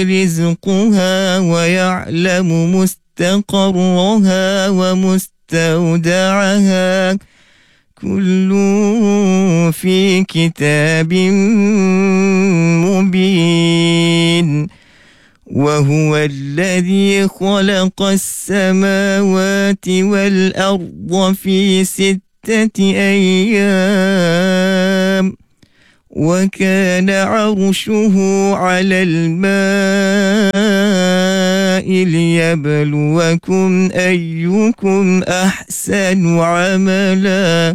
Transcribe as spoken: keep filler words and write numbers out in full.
رزقها ويعلم مستقرها ومستودعها كل في كتاب مبين. وهو الذي خلق السماوات والأرض في ستة أيام وكان عرشه على الماء ليبلوكم أيكم أحسن عملا